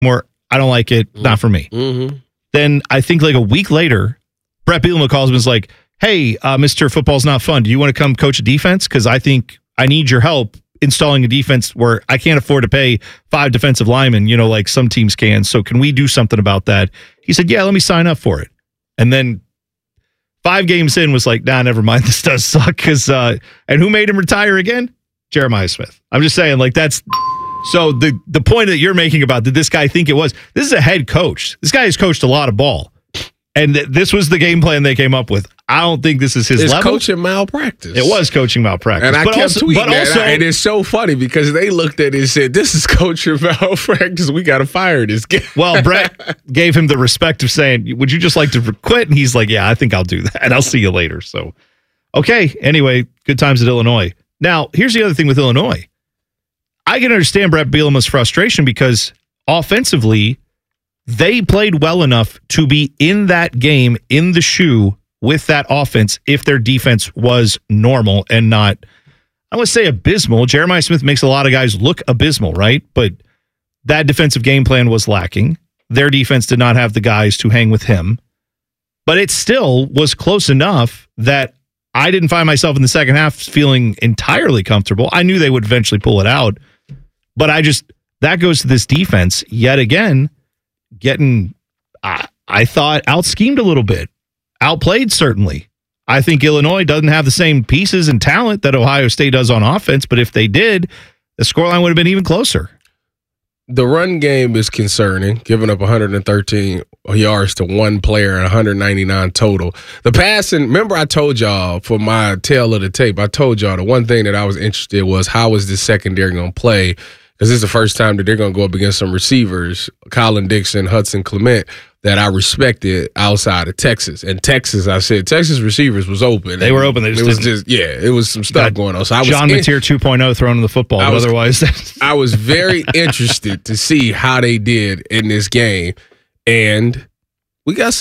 more, I don't like it, not for me. Mm-hmm. Then I think like a week later, Brett Bielema calls him and is like, hey, Mr. Football's Not Fun. Do you want to come coach a defense? Because I think I need your help installing a defense where I can't afford to pay 5 defensive linemen, like some teams can. So can we do something about that? He said, yeah, let me sign up for it. And then 5 games in was like, nah, never mind. This does suck. And who made him retire again? Jeremiah Smith. I'm just saying, like, that's so the point that you're making about did this guy think it was? This is a head coach. This guy has coached a lot of ball. And this was the game plan they came up with. I don't think this is his level. It's coaching malpractice. It was coaching malpractice. And I kept tweeting that. And it's so funny because they looked at it and said, this is coaching malpractice. We got to fire this guy. Well, Brett gave him the respect of saying, would you just like to quit? And he's like, yeah, I think I'll do that. And I'll see you later. So, okay. Anyway, good times at Illinois. Now, here's the other thing with Illinois. I can understand Brett Bielema's frustration because offensively, they played well enough to be in that game, in the shoe with that offense if their defense was normal and not, I would say abysmal. Jeremiah Smith makes a lot of guys look abysmal, right? But that defensive game plan was lacking. Their defense did not have the guys to hang with him. But it still was close enough that I didn't find myself in the second half feeling entirely comfortable. I knew they would eventually pull it out. But that goes to this defense yet again, getting, I thought, out-schemed a little bit. Outplayed, certainly. I think Illinois doesn't have the same pieces and talent that Ohio State does on offense, but if they did, the scoreline would have been even closer. The run game is concerning, giving up 113 yards to one player and 199 total. The passing, remember I told y'all for my tail of the tape, I told y'all the one thing that I was interested in was how is this secondary going to play? Because this is the first time that they're going to go up against some receivers, Colin Dixon, Hudson Clement, that I respected outside of Texas. And Texas, I said, Texas receivers was open. They were open. It was some stuff going on. So I was John Mateer 2.0 throwing the football. Otherwise, I was very interested to see how they did in this game. And we have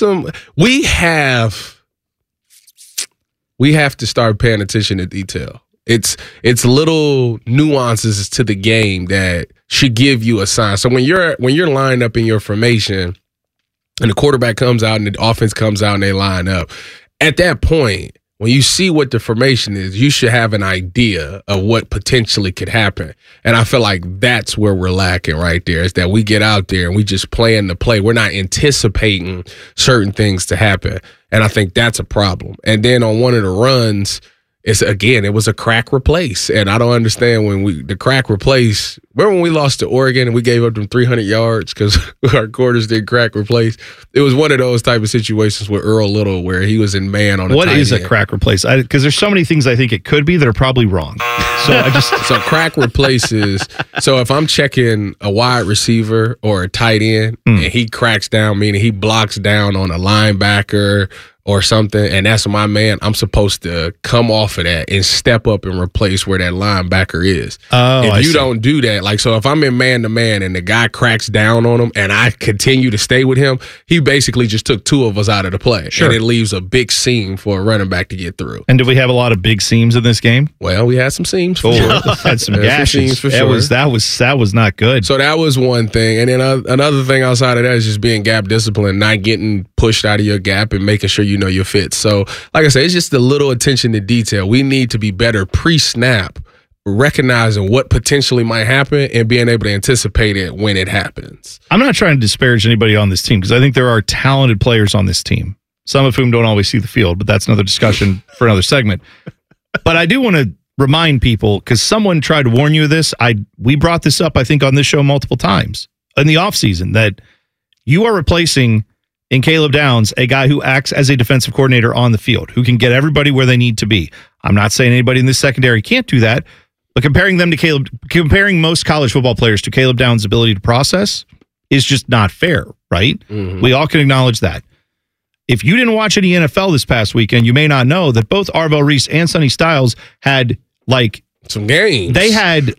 to start paying attention to detail. It's little nuances to the game that should give you a sign. So when you're lined up in your formation and the quarterback comes out and the offense comes out and they line up, at that point, when you see what the formation is, you should have an idea of what potentially could happen. And I feel like that's where we're lacking right there, is that we get out there and we just plan the play. We're not anticipating certain things to happen. And I think that's a problem. And then on one of the runs, it was a crack replace. And I don't understand the crack replace. Remember when we lost to Oregon and we gave up them 300 yards because our quarters did crack replace? It was one of those type of situations with Earl Little where he was in man on a What tight is end. A crack replace? Because there's so many things I think it could be that are probably wrong. So crack replaces. So if I'm checking a wide receiver or a tight end and he cracks down, meaning he blocks down on a linebacker or something, and that's my man, I'm supposed to come off of that and step up and replace where that linebacker is. If you don't do that, so if I'm in man-to-man and the guy cracks down on him and I continue to stay with him, he basically just took 2 of us out of the play. Sure. And it leaves a big seam for a running back to get through. And did we have a lot of big seams in this game? Well, we had some seams. Had some gashes. For sure. That was not good. So that was one thing. And then another thing outside of that is just being gap disciplined, not getting pushed out of your gap and making sure you know your fit. So, like I said, it's just a little attention to detail. We need to be better pre-snap, recognizing what potentially might happen and being able to anticipate it when it happens. I'm not trying to disparage anybody on this team because I think there are talented players on this team, some of whom don't always see the field, but that's another discussion for another segment. But I do want to remind people, because someone tried to warn you of this. We brought this up, I think, on this show multiple times in the offseason, that you are replacing in Caleb Downs a guy who acts as a defensive coordinator on the field, who can get everybody where they need to be. I'm not saying anybody in this secondary can't do that, but comparing most college football players to Caleb Downs' ability to process is just not fair, right? Mm-hmm. We all can acknowledge that. If you didn't watch any NFL this past weekend, you may not know that both Arvell Reese and Sonny Styles had some games. They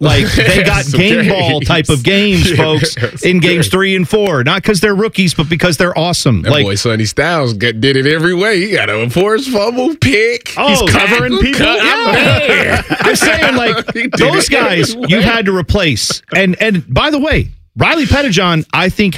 got game ball type of games, folks, in games 3 and 4. Not because they're rookies, but because they're awesome. That boy Sonny Styles did it every way. He got a forced fumble, pick. He's covering people. I'm saying, those guys you had to replace. And by the way, Riley Pettijohn, I think,